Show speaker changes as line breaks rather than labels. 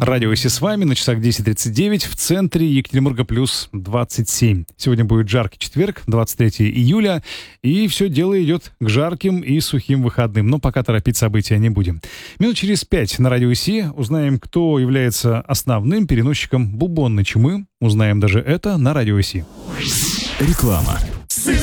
Радио Си с вами, на часах 10:39, в центре Екатеринбурга плюс 27. Сегодня будет жаркий четверг, 23 июля, и все дело идет к жарким и сухим выходным, но пока торопить события не будем. Минут через 5 на Радио Си узнаем, кто является основным переносчиком бубонной чумы. Узнаем даже это на Радио Си.
Реклама.